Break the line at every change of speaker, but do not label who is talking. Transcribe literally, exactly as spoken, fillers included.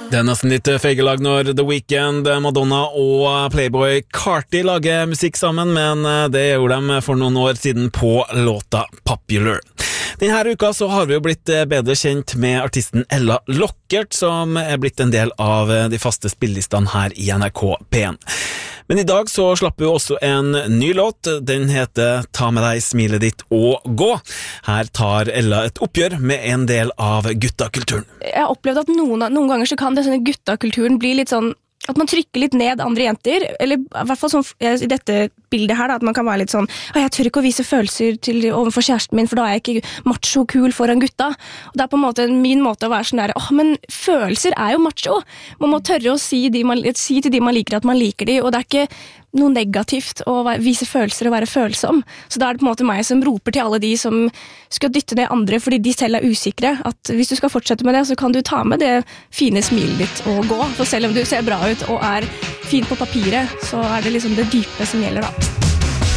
Det er nesten litt feigelag når The Weeknd, Madonna og Playboy Carti lager musikk sammen, men det gjorde de for noen år siden på låta Popular. Denne uka så har vi jo blitt bedre kjent med artisten Ella Lockert, som er blitt en del av de faste spillelistene her i N R K P en. Men i dag så slapp vi også en ny låt. Den heter Ta med deg smilet ditt og gå. Her tar Ella et oppgjør med en del av guttakulturen.
Jeg har opplevd at noen, noen ganger så kan det sånne guttakulturen bli litt sånn at man trykker litt ned andre jenter, eller i hvert fall sånn, i dette bildet her da, at man kan være litt sånn, jeg tør ikke å vise følelser til, overfor kjæresten min, for da er jeg ikke macho kul foran gutta. Og det er på en måte min måte å være sånn der, åh, men følelser er jo macho. Man må tørre å si, de man, si til de man liker at man liker de, og det er ikke noe negativt å vise følelser og være følsom. Så da er det på en måte meg som roper til alle de som skal dytte ned andre fordi de selv er usikre, at hvis du skal fortsette med det, så kan du ta med det fine smilet ditt og gå. For selv om du ser bra ut og er fin på papiret, så er det liksom det dype som gjelder da.